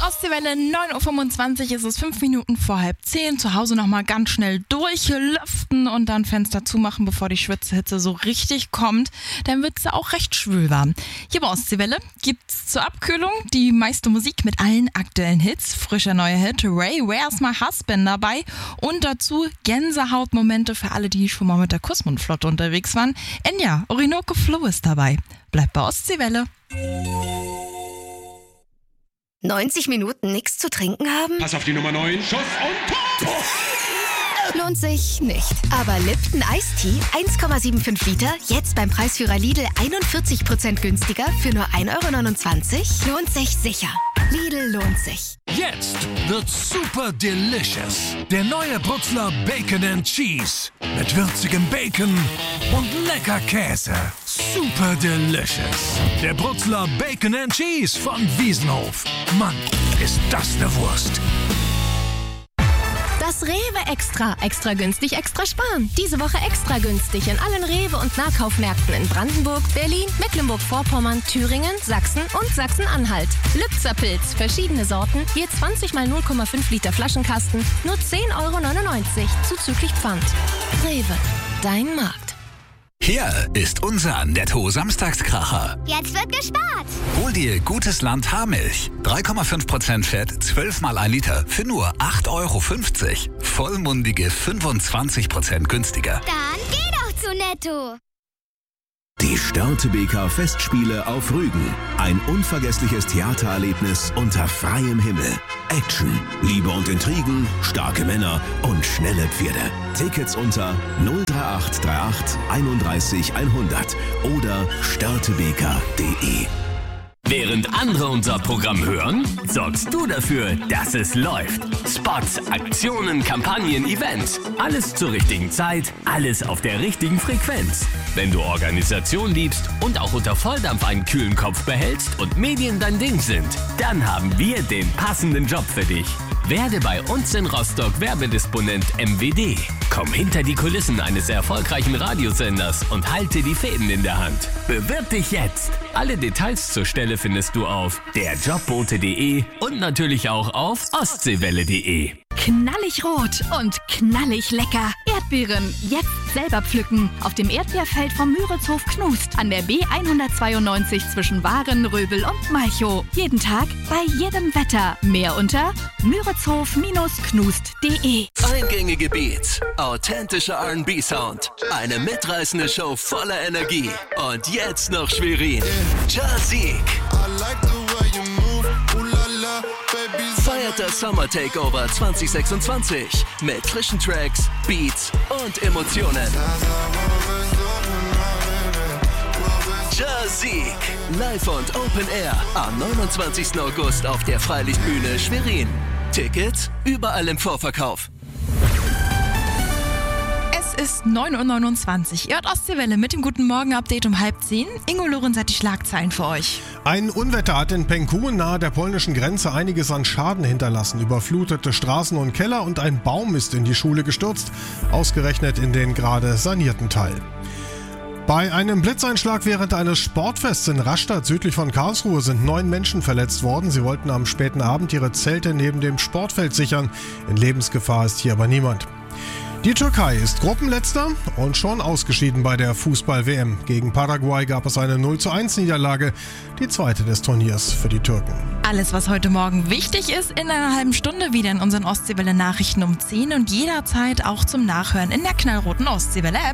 Ostseewelle, 9.25 Uhr ist es, 5 Minuten vor 9:30. Zu Hause nochmal ganz schnell durchlüften und dann Fenster zumachen, bevor die Schwitzhitze so richtig kommt. Dann wird es auch recht schwül warm. Hier bei Ostseewelle gibt's zur Abkühlung die meiste Musik mit allen aktuellen Hits. Frischer neuer Hit, Ray, Where's My Husband dabei. Und dazu Gänsehautmomente für alle, die schon mal mit der Kussmundflotte unterwegs waren. Enya, Orinoco Flow ist dabei. Bleibt bei Ostseewelle. 90 Minuten nichts zu trinken haben? Pass auf die Nummer 9. Schuss und Tor! Lohnt sich nicht. Aber Lipton Iced Tea, 1,75 Liter, jetzt beim Preisführer Lidl 41% günstiger für nur 1,29 € lohnt sich sicher. Lidl lohnt sich. Jetzt wird's super delicious. Der neue Brutzler Bacon and Cheese. Mit würzigem Bacon und lecker Käse. Super delicious. Der Brutzler Bacon and Cheese von Wiesenhof. Mann, ist das eine Wurst. Das Rewe Extra. Extra günstig, extra sparen. Diese Woche extra günstig in allen Rewe- und Nahkaufmärkten in Brandenburg, Berlin, Mecklenburg-Vorpommern, Thüringen, Sachsen und Sachsen-Anhalt. Lübzer Pilz, verschiedene Sorten, je 20 mal 0,5 Liter Flaschenkasten, nur 10,99 € zuzüglich Pfand. Rewe, dein Markt. Hier ist unser Netto-Samstagskracher. Jetzt wird gespart. Hol dir Gutes Land Haarmilch. 3,5% Fett, 12 mal 1 Liter für nur 8,50 €. Vollmundige 25% günstiger. Dann geh doch zu Netto. Die Störtebeker Festspiele auf Rügen. Ein unvergessliches Theatererlebnis unter freiem Himmel. Action, Liebe und Intrigen, starke Männer und schnelle Pferde. Tickets unter 03838 31 100 oder störtebeker.de. Während andere unser Programm hören, sorgst du dafür, dass es läuft. Spots, Aktionen, Kampagnen, Events. Alles zur richtigen Zeit, alles auf der richtigen Frequenz. Wenn du Organisation liebst und auch unter Volldampf einen kühlen Kopf behältst und Medien dein Ding sind, dann haben wir den passenden Job für dich. Werde bei uns in Rostock Werbedisponent MWD. Komm hinter die Kulissen eines erfolgreichen Radiosenders und halte die Fäden in der Hand. Bewirb dich jetzt. Alle Details zur Stelle findest du auf derjobbote.de und natürlich auch auf ostseewelle.de. Knallig rot und knallig lecker. Erdbeeren jetzt selber pflücken. Auf dem Erdbeerfeld vom Müritzhof Knust an der B192 zwischen Waren, Röbel und Malchow. Jeden Tag, bei jedem Wetter. Mehr unter müritzhof-knust.de. Eingängige Beats, authentischer R&B-Sound, eine mitreißende Show voller Energie. Und jetzt noch Schwerin. Jazik feiert das Summer Takeover 2026 mit frischen Tracks, Beats und Emotionen. Jazik, live und Open Air am 29. August auf der Freilichtbühne Schwerin. Tickets überall im Vorverkauf. Es ist 9.29 Uhr. Ihr hört Ostseewelle mit dem Guten Morgen-Update um 9:30. Ingo Lorenz hat die Schlagzeilen für euch. Ein Unwetter hat in Penghu nahe der polnischen Grenze einiges an Schaden hinterlassen. Überflutete Straßen und Keller und ein Baum ist in die Schule gestürzt, ausgerechnet in den gerade sanierten Teil. Bei einem Blitzeinschlag während eines Sportfests in Rastatt südlich von Karlsruhe sind 9 Menschen verletzt worden. Sie wollten am späten Abend ihre Zelte neben dem Sportfeld sichern. In Lebensgefahr ist hier aber niemand. Die Türkei ist Gruppenletzter und schon ausgeschieden bei der Fußball-WM. Gegen Paraguay gab es eine 0:1 Niederlage, die zweite des Turniers für die Türken. Alles, was heute Morgen wichtig ist, in einer halben Stunde wieder in unseren Ostseewelle-Nachrichten um 10 und jederzeit auch zum Nachhören in der knallroten Ostseewelle-App.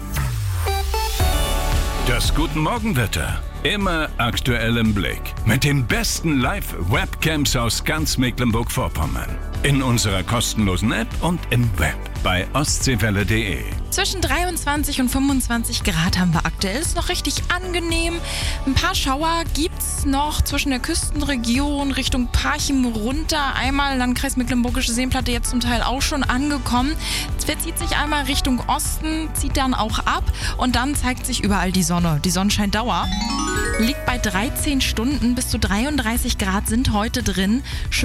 Das Guten Morgenwetter. Immer aktuell im Blick. Mit den besten Live-Webcams aus ganz Mecklenburg-Vorpommern. In unserer kostenlosen App und im Web bei ostseewelle.de. Zwischen 23 und 25 Grad haben wir aktuell. Ist noch richtig angenehm. Ein paar Schauer gibt's noch zwischen der Küstenregion Richtung Parchim runter. Einmal Landkreis Mecklenburgische Seenplatte jetzt zum Teil auch schon angekommen. Es verzieht sich einmal Richtung Osten, zieht dann auch ab und dann zeigt sich überall die Sonne. Die Sonnenscheindauer liegt bei 13 Stunden. Bis zu 33 Grad sind heute drin.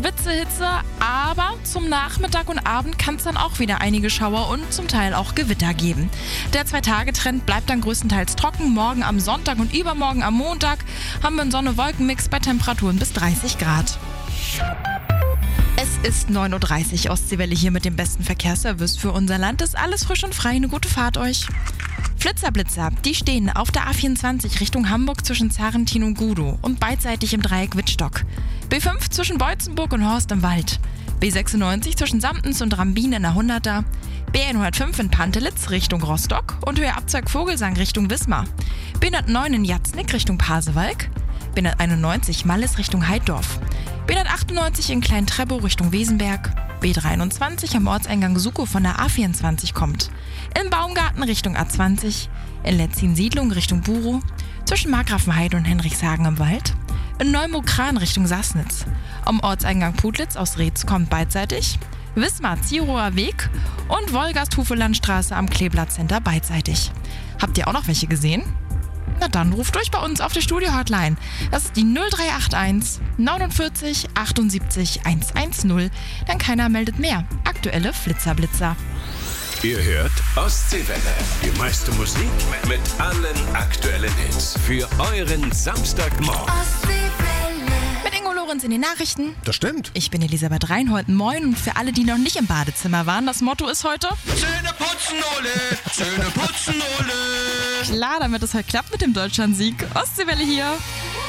Schwitzehitze, aber zum Nachmittag und Abend kann es dann auch wieder einige Schauer und zum Teil auch Gewitter geben. geben. Der 2-Tage-Trend bleibt dann größtenteils trocken. Morgen am Sonntag und übermorgen am Montag haben wir einen Sonne-Wolken-Mix bei Temperaturen bis 30 Grad. Es ist 9.30 Uhr, Ostseewelle hier mit dem besten Verkehrsservice für unser Land. Ist alles frisch und frei, eine gute Fahrt euch. Flitzer-Blitzer, die stehen auf der A24 Richtung Hamburg zwischen Zarentin und Gudow und beidseitig im Dreieck Wittstock. B5 zwischen Beutzenburg und Horst im Wald. B96 zwischen Samtens und Rambin in der 100er. B105 in Pantelitz Richtung Rostock und Höheabzweig Vogelsang Richtung Wismar. B109 in Jatznick Richtung Pasewalk. B191 Malles Richtung Heiddorf. B198 in Klein-Treppow Richtung Wesenberg. B23 am Ortseingang Sukow von der A24 kommt. In Baumgarten Richtung A20. In Letzin-Siedlung Richtung Burow. Zwischen Markgrafenheide und Henrichshagen im Wald. In Neumokran Richtung Sassnitz. Am Ortseingang Putlitz aus Reetz kommt beidseitig. Wismar-Zierower Weg und Wolgast-Hufelandstraße am Kleeblatt-Center beidseitig. Habt ihr auch noch welche gesehen? Na dann ruft durch bei uns auf die Studio-Hotline. Das ist die 0381 49 78 110. Denn keiner meldet mehr. Aktuelle Flitzer-Blitzer. Ihr hört Ostseewelle. Die meiste Musik mit allen aktuellen Hits. Für euren Samstagmorgen. Mit Ingo Lorenz in den Nachrichten. Das stimmt. Ich bin Elisabeth Reinhold. Moin. Und für alle, die noch nicht im Badezimmer waren, das Motto ist heute: Zähne putzen, Ole! Zähne putzen, Ole! Klar, damit es heute klappt mit dem Deutschlandsieg. Ostseewelle hier.